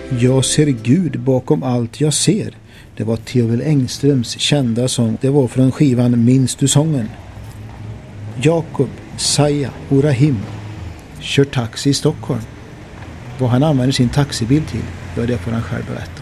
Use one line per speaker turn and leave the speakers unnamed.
Jag ser Gud bakom allt jag ser. Det var Theovel Engströms kända sång. Det var från skivan Minns du sången? Jakob Saja Orahim kör taxi i Stockholm. Vad han använder sin taxibil till, ja, det får han själv berätta.